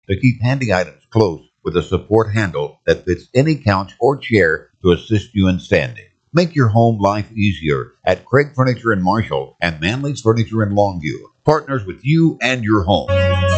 to keep handy items close with a support handle that fits any couch or chair to assist you in standing. Make your home life easier at Craig Furniture in Marshall and Manley's Furniture in Longview. Partners with you and your home.